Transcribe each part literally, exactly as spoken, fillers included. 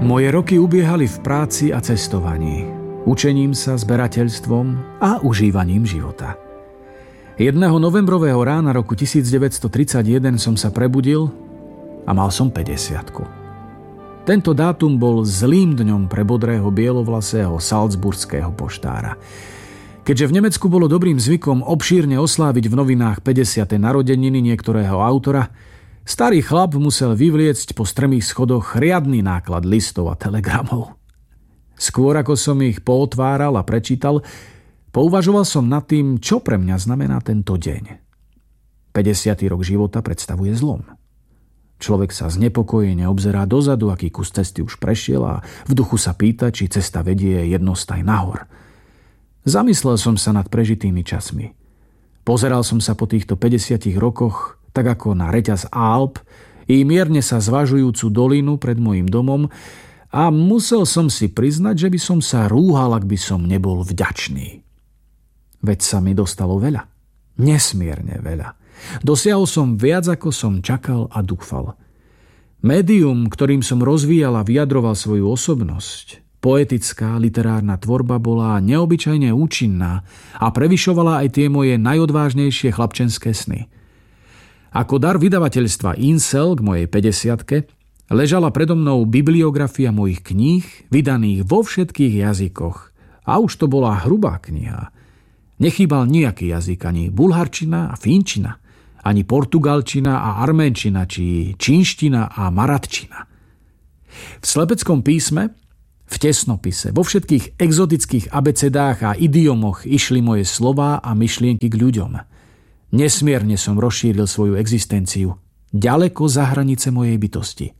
Moje roky ubiehali v práci a cestovaní, učením sa, zberateľstvom a užívaním života. Jedného novembrového rána roku devätnásťtridsaťjeden som sa prebudil a mal som päťdesiatku. Tento dátum bol zlým dňom pre bodrého bielovlasého salzburského poštára. Keďže v Nemecku bolo dobrým zvykom obšírne osláviť v novinách päťdesiate narodeniny niektorého autora, starý chlap musel vyvliecť po strmých schodoch riadny náklad listov a telegramov. Skôr ako som ich pootváral a prečítal, pouvažoval som nad tým, čo pre mňa znamená tento deň. päťdesiaty rok života predstavuje zlom. Človek sa znepokojene obzerá dozadu, aký kus cesty už prešiel a v duchu sa pýta, či cesta vedie jednostaj nahor. Zamyslel som sa nad prežitými časmi. Pozeral som sa po týchto päťdesiatich rokoch tak ako na reťaz Alp i mierne sa zvažujúcu dolinu pred mojím domom a musel som si priznať, že by som sa rúhal, ak by som nebol vďačný. Veď sa mi dostalo veľa. Nesmierne veľa. Dosiahol som viac, ako som čakal a dúfal. Médium, ktorým som rozvíjal a vyjadroval svoju osobnosť, poetická literárna tvorba, bola neobyčajne účinná a prevyšovala aj tie moje najodvážnejšie chlapčenské sny. Ako dar vydavateľstva Insel k mojej päťdesiatke ležala predo mnou bibliografia mojich kníh, vydaných vo všetkých jazykoch. A už to bola hrubá kniha. Nechýbal nejaký jazyk, ani bulharčina a fínčina, ani portugalčina a arménčina, či čínština a maratčina. V slepeckom písme, v tesnopise, vo všetkých exotických abecedách a idiomoch išli moje slová a myšlienky k ľuďom. Nesmierne som rozšíril svoju existenciu, ďaleko za hranice mojej bytosti.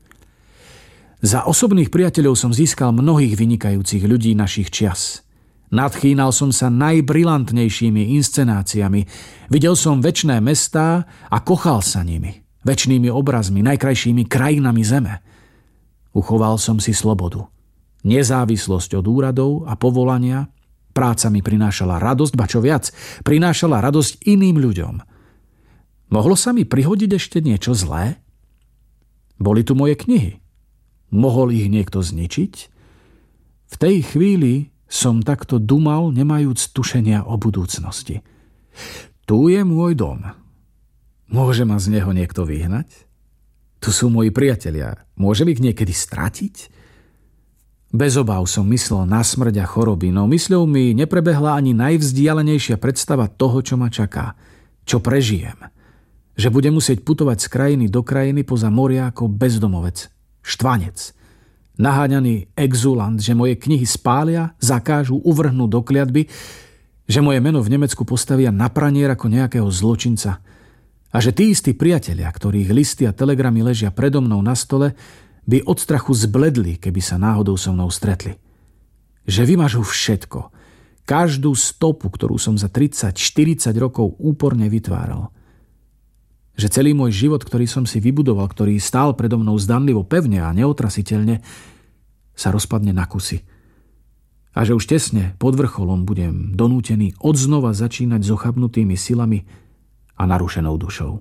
Za osobných priateľov som získal mnohých vynikajúcich ľudí našich čias. Nadchýnal som sa najbrilantnejšími inscenáciami, videl som večné mestá a kochal sa nimi, večnými obrazmi, najkrajšími krajinami zeme. Uchoval som si slobodu, nezávislosť od úradov a povolania. Práca mi prinášala radosť, ba čo viac, prinášala radosť iným ľuďom. Mohlo sa mi prihodiť ešte niečo zlé? Boli tu moje knihy. Mohol ich niekto zničiť? V tej chvíli som takto dumal, nemajúc tušenia o budúcnosti. Tu je môj dom. Môže ma z neho niekto vyhnať? Tu sú moji priatelia. Môžem ich niekedy stratiť? Bez obáv som myslel na smrť a choroby, no mysľou mi neprebehla ani najvzdialenejšia predstava toho, čo ma čaká, čo prežijem. Že budem musieť putovať z krajiny do krajiny poza moria ako bezdomovec, štvanec, naháňaný exulant, že moje knihy spália, zakážu, uvrhnú do kliatby, že moje meno v Nemecku postavia na pranier ako nejakého zločinca a že tí istí priatelia, ktorých listy a telegramy ležia predo mnou na stole, by od strachu zbledli, keby sa náhodou so mnou stretli. Že vymažú všetko, každú stopu, ktorú som za tridsať štyridsať rokov úporne vytváral. Že celý môj život, ktorý som si vybudoval, ktorý stál predo mnou zdanlivo pevne a neotrasiteľne, sa rozpadne na kusy. A že už tesne pod vrcholom budem donútený odznova začínať s ochabnutými silami a narušenou dušou.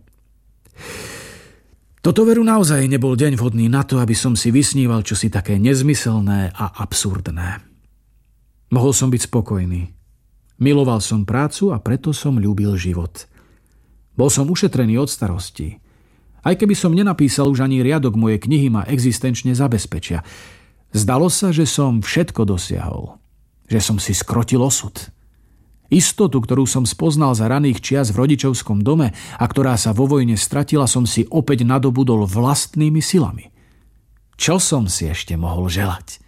Toto veru naozaj nebol deň vhodný na to, aby som si vysníval čosi také nezmyselné a absurdné. Mohol som byť spokojný. Miloval som prácu a preto som ľúbil život. Bol som ušetrený od starostí. Aj keby som nenapísal už ani riadok, moje knihy ma existenčne zabezpečia. Zdalo sa, že som všetko dosiahol. Že som si skrotil osud. Istotu, ktorú som spoznal za raných čias v rodičovskom dome a ktorá sa vo vojne stratila, som si opäť nadobudol vlastnými silami. Čo som si ešte mohol želať?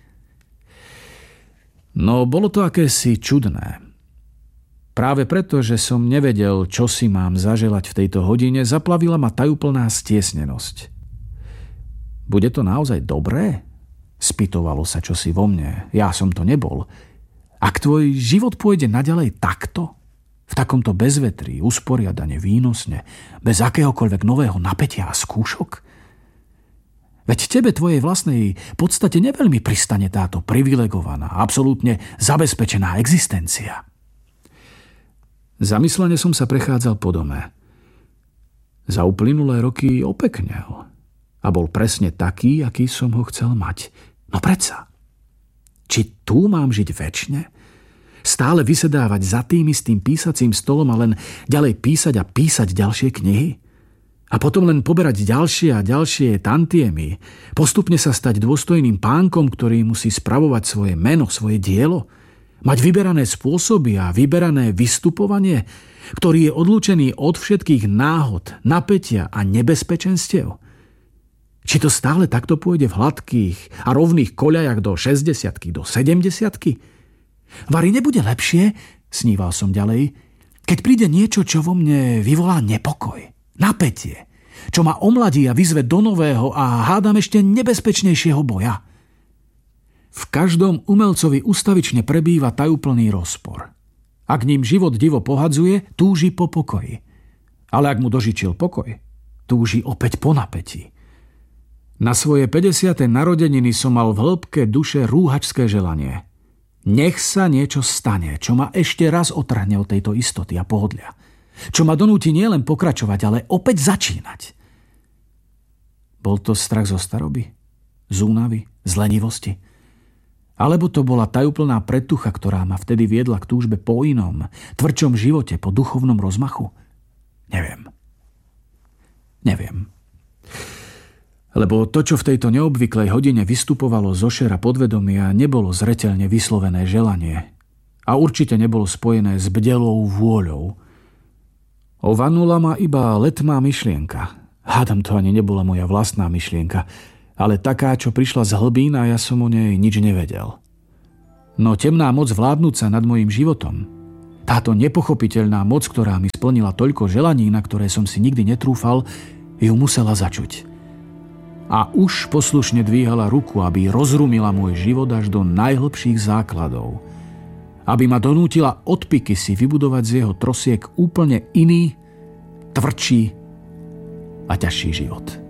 No, bolo to akési čudné. Práve preto, že som nevedel, čo si mám zaželať v tejto hodine, zaplavila ma tajúplná stiesnenosť. Bude to naozaj dobré? Spýtovalo sa čosi vo mne. Ja som to nebol. Ak tvoj život pôjde naďalej takto, v takomto bezvetrí, usporiadane, výnosne, bez akéhokoľvek nového napätia a skúšok? Veď tebe, tvojej vlastnej podstate neveľmi pristane táto privilegovaná, absolútne zabezpečená existencia. Zamyslene som sa prechádzal po dome. Za uplynulé roky opeknel a bol presne taký, aký som ho chcel mať. No predsa. Či tu mám žiť večne? Stále vysedávať za tým istým písacím stolom a len ďalej písať a písať ďalšie knihy? A potom len poberať ďalšie a ďalšie tantiemy? Postupne sa stať dôstojným pánkom, ktorý musí spravovať svoje meno, svoje dielo? Mať vyberané spôsoby a vyberané vystupovanie, ktorý je odlúčený od všetkých náhod, napätia a nebezpečenstiev? Či to stále takto pôjde v hladkých a rovných koľajach do šesťdesiatky, do sedemdesiatky? Vari nebude lepšie, sníval som ďalej, keď príde niečo, čo vo mne vyvolá nepokoj, napätie, čo ma omladí a vyzve do nového a hádam ešte nebezpečnejšieho boja. V každom umelcovi ustavične prebýva tajúplný rozpor. Ak ním život divo pohadzuje, túži po pokoji. Ale ak mu dožičil pokoj, túži opäť po napätí. Na svoje päťdesiate narodeniny som mal v hĺbke duše rúhačské želanie. Nech sa niečo stane, čo ma ešte raz otrhne od tejto istoty a pohodlia. Čo ma donúti nielen pokračovať, ale opäť začínať. Bol to strach zo staroby? Z únavy? Z lenivosti? Alebo to bola tajúplná pretucha, ktorá ma vtedy viedla k túžbe po inom, tvrdšom živote, po duchovnom rozmachu? Neviem. Neviem. Lebo to, čo v tejto neobvyklej hodine vystupovalo zo šera podvedomia, nebolo zreteľne vyslovené želanie. A určite nebolo spojené s bdelou vôľou. Ovanula ma iba letmá myšlienka. Hádam, to ani nebola moja vlastná myšlienka, ale taká, čo prišla z hlbín a ja som o nej nič nevedel. No temná moc vládnúca nad mojím životom, táto nepochopiteľná moc, ktorá mi splnila toľko želaní, na ktoré som si nikdy netrúfal, ju musela začuť. A už poslušne dvíhala ruku, aby rozrumila môj život až do najhlbších základov. Aby ma donútila odpiky si vybudovať z jeho trosiek úplne iný, tvrdší a ťažší život.